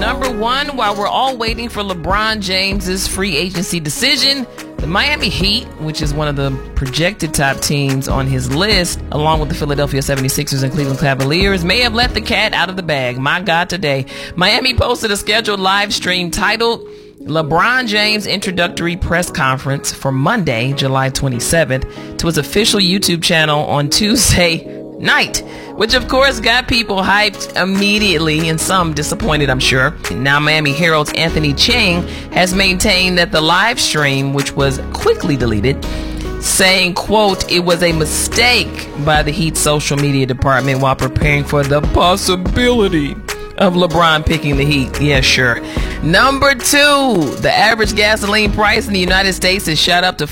Number one, while we're all waiting for LeBron James's free agency decision, the Miami Heat, which is one of the projected top teams on his list, along with the Philadelphia 76ers and Cleveland Cavaliers, may have let the cat out of the bag. My God, today, Miami posted a scheduled live stream titled LeBron James Introductory Press Conference for Monday, July 27th, to his official YouTube channel on Tuesday night, which of course got people hyped immediately and some disappointed, I'm sure. Now Miami Herald's Anthony Chang has maintained that the live stream, which was quickly deleted, saying, quote, it was a mistake by the Heat social media department while preparing for the possibility of LeBron picking the Heat. Yeah, sure. Number two, the average gasoline price in the United States has shot up to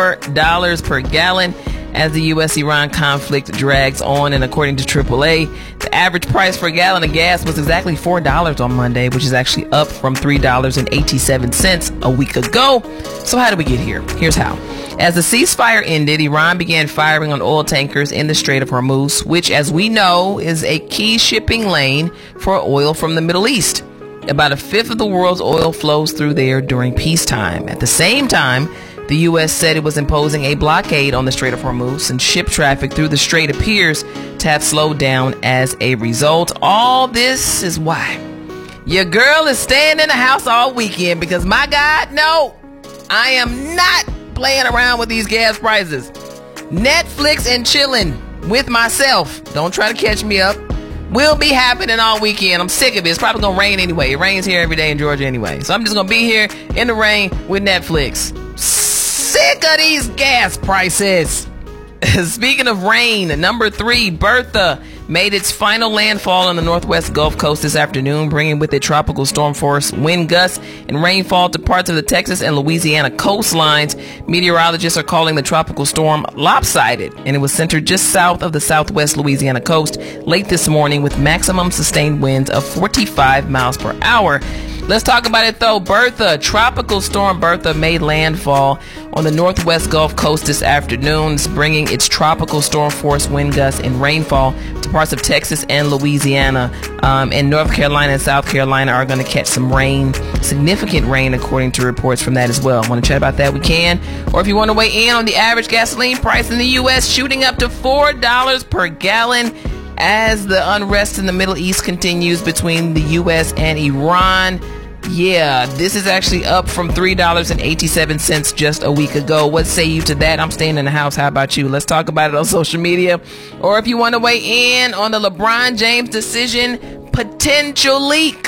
$4 per gallon as the U.S.-Iran conflict drags on, and according to AAA, the average price for a gallon of gas was exactly $4 on Monday, which is actually up from $3.87 a week ago. So how did we get here? Here's how. As the ceasefire ended, Iran began firing on oil tankers in the Strait of Hormuz, which, as we know, is a key shipping lane for oil from the Middle East. About a fifth of the world's oil flows through there during peacetime. At the same time, the U.S. said it was imposing a blockade on the Strait of Hormuz, and ship traffic through the strait appears to have slowed down as a result. All this is why your girl is staying in the house all weekend, because my God, no, I am not playing around with these gas prices. Netflix and chilling with myself, don't try to catch me up, will be happening all weekend. I'm sick of it. It's probably going to rain anyway. It rains here every day in Georgia anyway. So I'm just going to be here in the rain with Netflix. Sick of these gas prices. Speaking of rain, number three, Bertha made its final landfall on the northwest Gulf Coast this afternoon, bringing with it tropical storm force wind gusts and rainfall to parts of the Texas and Louisiana coastlines. Meteorologists are calling the tropical storm lopsided, and it was centered just south of the southwest Louisiana coast late this morning with maximum sustained winds of 45 miles per hour. Let's talk about it though. Bertha, Tropical Storm Bertha, made landfall on the northwest Gulf Coast this afternoon, bringing its tropical storm force wind gusts and rainfall to parts of Texas and Louisiana. And North Carolina and South Carolina are going to catch some rain, significant rain, according to reports from that as well. Want to chat about that? We can. Or if you want to weigh in on the average gasoline price in the U.S. shooting up to $4 per gallon as the unrest in the Middle East continues between the U.S. and Iran. Yeah, this is actually up from $3.87 just a week ago. What say you to that? I'm staying in the house. How about you? Let's talk about it on social media. Or if you want to weigh in on the LeBron James decision potential leak,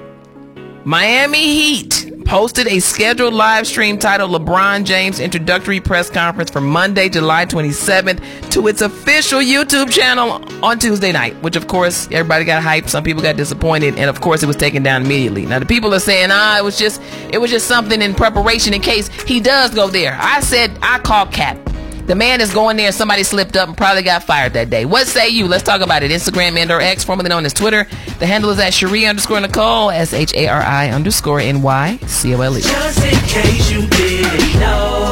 Miami Heat posted a scheduled live stream titled LeBron James Introductory Press Conference for Monday, July 27th to its official YouTube channel on Tuesday night, which of course everybody got hyped. Some people got disappointed, and of course it was taken down immediately. Now the people are saying, it was just something in preparation in case he does go there. I said, I call cap. The man is going there and somebody slipped up and probably got fired that day. What say you? Let's talk about it. Instagram and or X, formerly known as Twitter. The handle is at Cherie_Nicole, SHARI_NYCOLE. Just in case you didn't know,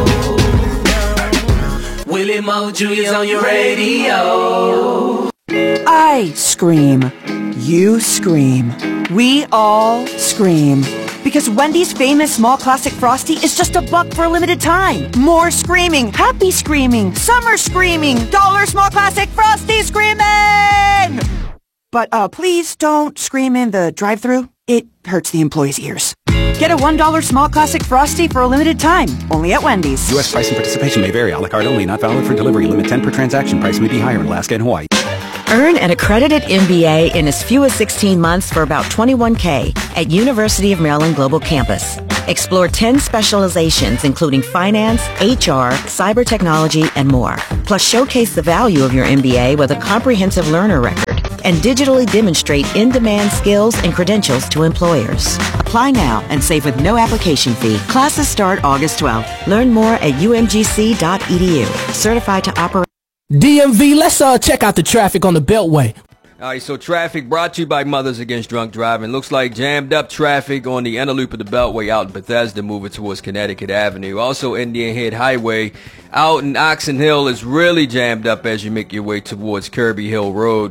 Willie Mo Jr. is on your radio. I scream. You scream. We all scream. Because Wendy's famous small classic Frosty is just $1 for a limited time. More screaming, happy screaming, summer screaming, dollar small classic Frosty screaming! But please don't scream in the drive-thru. It hurts the employees' ears. Get a $1 small classic Frosty for a limited time, only at Wendy's. U.S. price and participation may vary. A la carte only, not valid for delivery. Limit 10 per transaction. Price may be higher in Alaska and Hawaii. Earn an accredited MBA in as few as 16 months for about $21K at University of Maryland Global Campus. Explore 10 specializations including finance, HR, cyber technology, and more. Plus showcase the value of your MBA with a comprehensive learner record and digitally demonstrate in-demand skills and credentials to employers. Apply now and save with no application fee. Classes start August 12th. Learn more at umgc.edu. Certified to operate. DMV, let's check out the traffic on the Beltway. All right, so traffic brought to you by Mothers Against Drunk Driving. Looks like jammed up traffic on the inner loop of the Beltway out in Bethesda moving towards Connecticut Avenue. Also, Indian Head Highway out in Oxon Hill is really jammed up as you make your way towards Kirby Hill Road.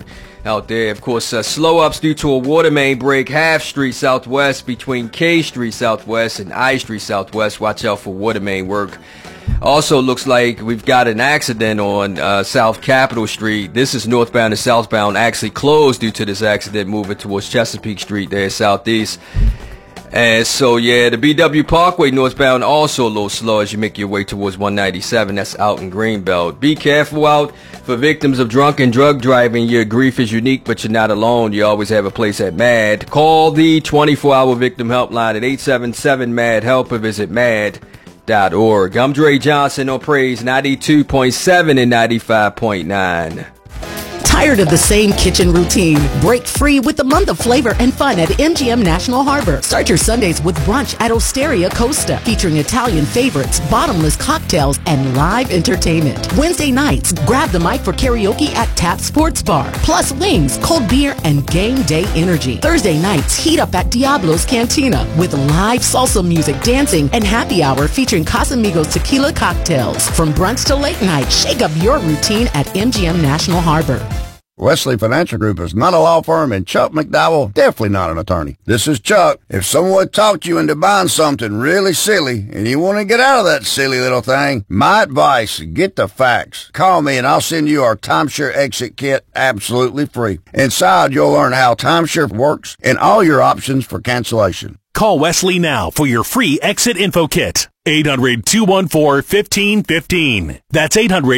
out there. Of course, slow ups due to a water main break, Half Street Southwest between K Street Southwest and I Street Southwest. Watch out for water main work. Also looks like we've got an accident on South Capitol Street. This is northbound and southbound, actually closed due to this accident moving towards Chesapeake Street there southeast. And so, yeah, the BW Parkway northbound also a little slow as you make your way towards 197. That's out in Greenbelt. Be careful out for victims of drunk and drug driving. Your grief is unique, but you're not alone. You always have a place at MAD. Call the 24-hour victim helpline at 877-MAD-HELP or visit MAD.org. I'm Dre Johnson on Praise 92.7 and 95.9. Tired of the same kitchen routine? Break free with the month of flavor and fun at MGM National Harbor. Start your Sundays with brunch at Osteria Costa, featuring Italian favorites, bottomless cocktails, and live entertainment. Wednesday nights, grab the mic for karaoke at Tap Sports Bar, plus wings, cold beer, and game day energy. Thursday nights, heat up at Diablo's Cantina with live salsa music, dancing, and happy hour featuring Casamigos tequila cocktails. From brunch to late night, shake up your routine at MGM National Harbor. Wesley Financial Group is not a law firm, and Chuck McDowell definitely not an attorney. This is Chuck. If someone talked you into buying something really silly and you want to get out of that silly little thing, my advice, get the facts. Call me and I'll send you our timeshare exit kit absolutely free. Inside, you'll learn how timeshare works and all your options for cancellation. Call Wesley now for your free exit info kit. 800-214-1515. That's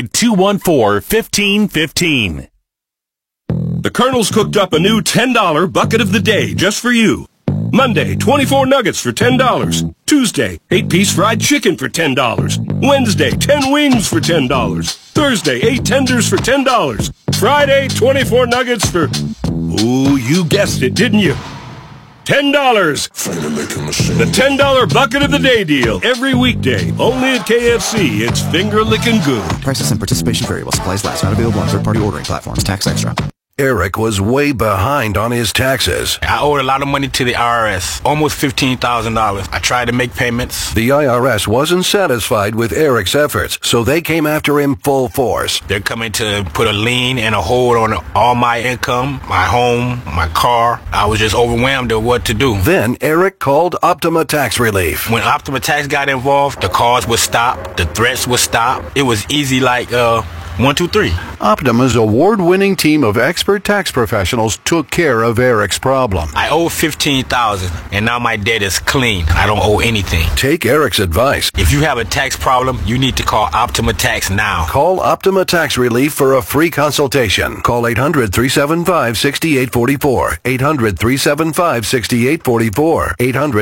800-214-1515. The Colonel's cooked up a new $10 bucket of the day just for you. Monday, 24 nuggets for $10. Tuesday, 8-piece fried chicken for $10. Wednesday, 10 wings for $10. Thursday, 8 tenders for $10. Friday, 24 nuggets for... Ooh, you guessed it, didn't you? $10. The $10 bucket of the day deal. Every weekday. Only at KFC. It's finger-licking good. Prices and participation variable. Supplies last. Not available on third-party ordering platforms. Tax extra. Eric was way behind on his taxes. I owed a lot of money to the IRS, almost $15,000. I tried to make payments. The IRS wasn't satisfied with Eric's efforts, so they came after him full force. They're coming to put a lien and a hold on all my income, my home, my car. I was just overwhelmed at what to do. Then Eric called Optima Tax Relief. When Optima Tax got involved, the calls would stop, the threats would stop. It was easy like, 1, 2, 3. Optima's award-winning team of expert tax professionals took care of Eric's problem. I owe $15,000, and now my debt is clean. I don't owe anything. Take Eric's advice. If you have a tax problem, you need to call Optima Tax now. Call Optima Tax Relief for a free consultation. Call 800-375-6844. 800-375-6844.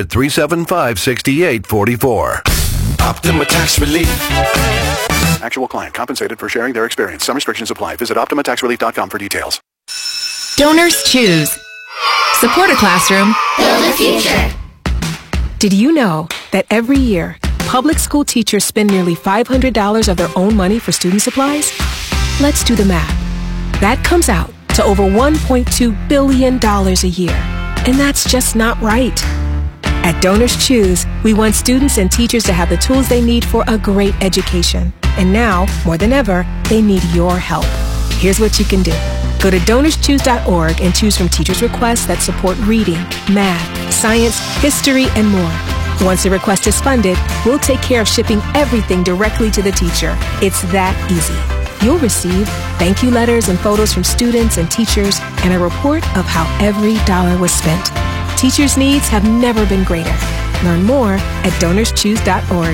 800-375-6844. Optima Tax Relief. Actual client compensated for sharing their experience. Some restrictions apply. Visit OptimaTaxRelief.com for details. Donors choose. Support a classroom. Build a future. Did you know that every year, public school teachers spend nearly $500 of their own money for student supplies? Let's do the math. That comes out to over $1.2 billion a year. And that's just not right. At Donors Choose, we want students and teachers to have the tools they need for a great education. And now, more than ever, they need your help. Here's what you can do. Go to DonorsChoose.org and choose from teachers' requests that support reading, math, science, history, and more. Once the request is funded, we'll take care of shipping everything directly to the teacher. It's that easy. You'll receive thank you letters and photos from students and teachers and a report of how every dollar was spent. Teachers' needs have never been greater. Learn more at DonorsChoose.org.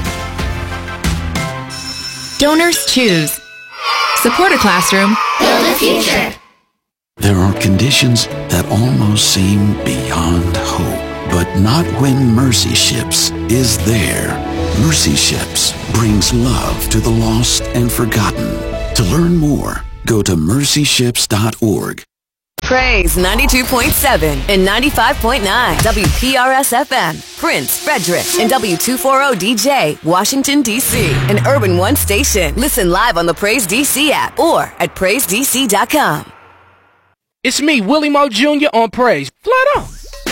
Donors choose. Support a classroom. Build a future. There are conditions that almost seem beyond hope, but not when Mercy Ships is there. Mercy Ships brings love to the lost and forgotten. To learn more, go to mercyships.org. Praise 92.7 and 95.9 WPRS-FM, Prince, Frederick, and W240DJ, Washington, D.C., an Urban One station. Listen live on the Praise DC app or at PraiseDC.com. It's me, Willie Moe Jr. on Praise. Flat out.